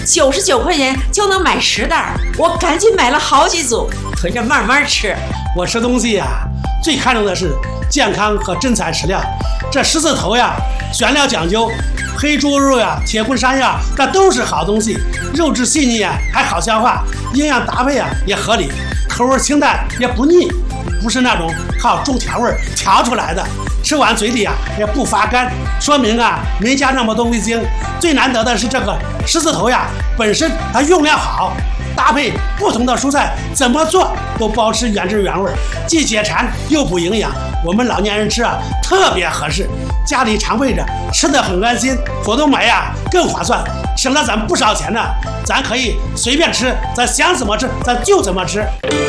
99块钱就能买10袋，我赶紧买了好几组，囤着慢慢吃。 我吃东西呀，最看重的是健康和真材实料。这狮子头呀，选料讲究，黑猪肉呀、铁棍山药，这都是好东西，肉质细腻呀，还好消化，营养搭配呀也合理，口味清淡也不腻，不是那种靠重调味调出来的，吃完嘴里啊也不发干，说明啊没加那么多味精。最难得的是这个狮子头呀，本身它用料好，搭配不同的蔬菜，怎么做都保持原汁原味，既解馋又补营养。我们老年人吃啊特别合适，家里常备着，吃得很安心，活动买呀更划算，省了咱不少钱呢。咱可以随便吃，咱想怎么吃咱就怎么吃。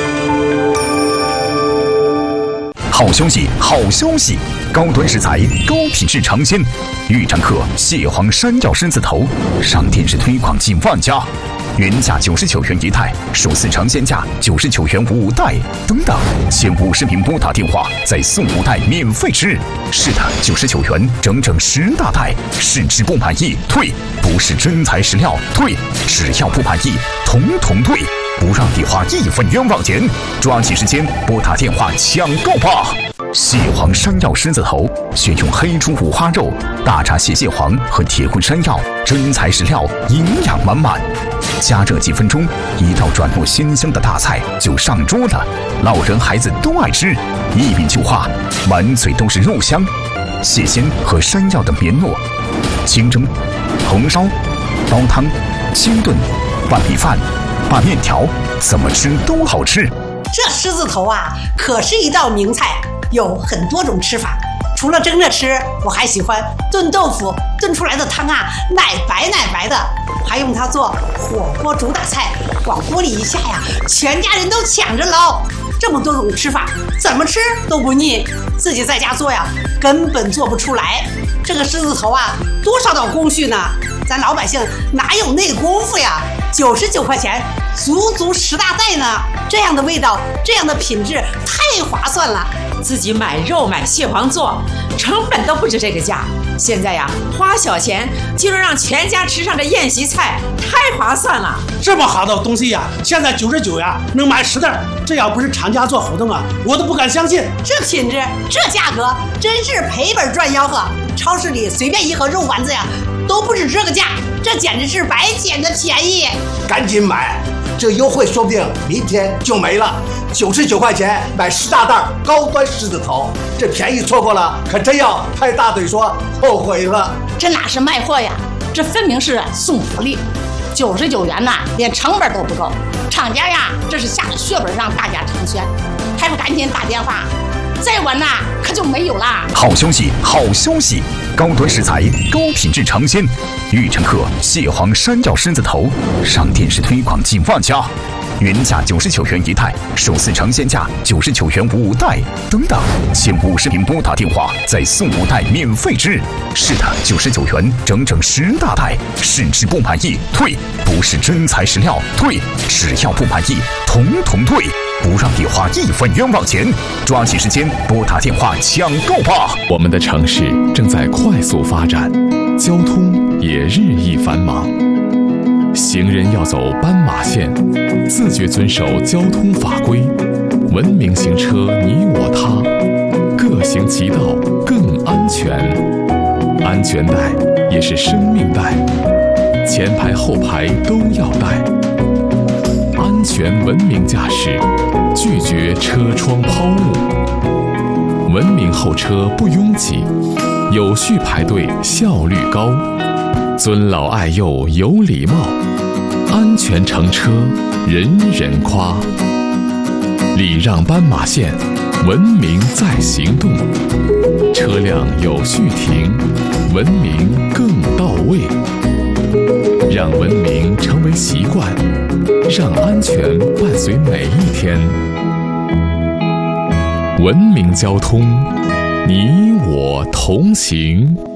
好消息，好消息！高端食材，高品质尝鲜。玉成客蟹黄山药狮子头上电视推广近万家，原价99元一袋，首次尝鲜价99元5袋，等等，前50名拨打电话再送5袋免费吃。是的，99元整整10大袋，试吃不满意退，不是真材实料退，只要不满意统统退。不让你花1分冤枉钱，抓紧时间拨打电话抢购吧！蟹黄山药狮子头选用黑猪五花肉、大闸蟹蟹黄和铁棍山药，真材实料，营养满满。加热几分钟，一道转入鲜香的大菜就上桌了，老人孩子都爱吃，一抿就化，满嘴都是肉香。蟹鲜和山药的绵糯，清蒸、红烧、煲汤、清炖、拌米饭、拌面条，怎么吃都好吃。 这狮子头啊，可是一道名菜，有很多种吃法。除了蒸着吃，我还喜欢炖豆腐，炖出来的汤啊，奶白奶白的，还用它做火锅煮大菜，往锅里一下呀，全家人都抢着捞。这么多种吃法，怎么吃都不腻，自己在家做呀，根本做不出来。这个狮子头啊，多少道工序呢？咱老百姓哪有那功夫呀？99块钱，足足10大袋呢！这样的味道，这样的品质，太划算了。 自己买肉买蟹黄做，成本都不止这个价。现在呀，花小钱就能让全家吃上这宴席菜，太划算了。 这么好的东西呀，现在99呀能买10袋，这要不是厂家做活动啊，我都不敢相信。 这品质，这价格，真是赔本赚吆喝。超市里随便一盒肉丸子呀，都不止这个价，这简直是白捡的便宜。 赶紧买，这优惠说不定明天就没了。99块钱买10大袋高端狮子头，这便宜错过了，可真要拍大腿说后悔了。 这哪是卖货呀，这分明是送福利。99元呐，连成本都不够。厂家呀，这是下了血本让大家成全，还不赶紧打电话？再晚呐，可就没有啦！ 好消息，好消息！高端食材，高品质尝鲜。玉成客蟹黄山药狮子头上电视推广近万家，原价99元一袋，首次尝鲜价99元5袋，等等，前50名拨打电话再送5袋免费吃。是的，99元整整10大袋，试吃不满意退，不是真材实料退，只要不满意统统退。不让你花1分冤枉钱，抓紧时间拨打电话抢购吧！ 我们的城市正在快速发展，交通也日益繁忙，行人要走斑马线，自觉遵守交通法规，文明行车你我他，各行其道更安全。安全带也是生命带，前排后排都要带。安全文明驾驶，拒绝车窗抛物，文明候车不拥挤，有序排队效率高，尊老爱幼有礼貌，安全乘车人人夸。礼让斑马线，文明在行动，车辆有序停，文明更到位。让文明成为习惯，让安全伴随每一天。文明交通，你我同行。